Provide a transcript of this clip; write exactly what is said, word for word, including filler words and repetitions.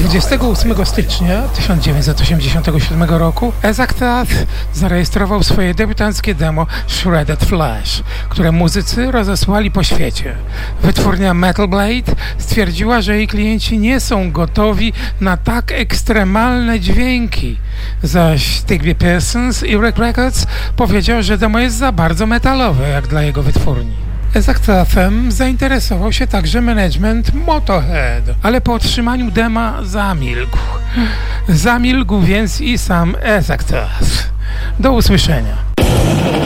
dwudziestego ósmego stycznia tysiąc dziewięćset osiemdziesiątego siódmego roku Exactath zarejestrował swoje debiutanckie demo Shredded Flesh, które muzycy rozesłali po świecie. Wytwórnia Metal Blade stwierdziła, że jej klienci nie są gotowi na tak ekstremalne dźwięki, zaś Stigby Persons i Rec Records powiedział, że demo jest za bardzo metalowe jak dla jego wytwórni. Exactathem zainteresował się także management Motorhead, ale po otrzymaniu dema zamilkł. Zamilkł więc i sam Exactath. Do usłyszenia.